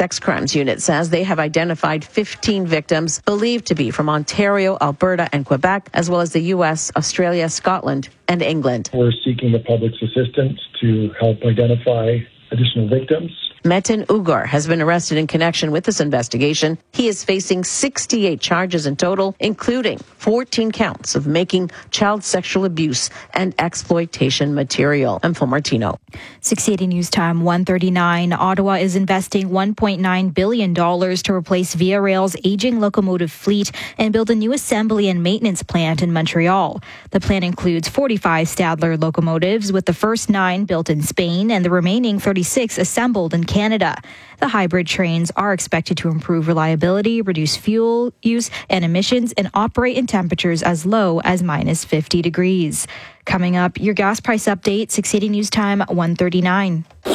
Sex Crimes Unit says they have identified 15 victims believed to be from Ontario, Alberta, and Quebec, as well as the U.S., Australia, Scotland, and England. We're seeking the public's assistance to help identify additional victims. Metin Ugar has been arrested in connection with this investigation. He is facing 68 charges in total, including 14 counts of making child sexual abuse and exploitation material. I'm Phil Martino. 680 News Time, 1:39. Ottawa is investing $1.9 billion to replace Via Rail's aging locomotive fleet and build a new assembly and maintenance plant in Montreal. The plan includes 45 Stadler locomotives, with the first 9 built in Spain and the remaining 36 assembled in Canada. The hybrid trains are expected to improve reliability, reduce fuel use and emissions, and operate in temperatures as low as minus 50 degrees. Coming up, your gas price update, 680 News Time, 1:39.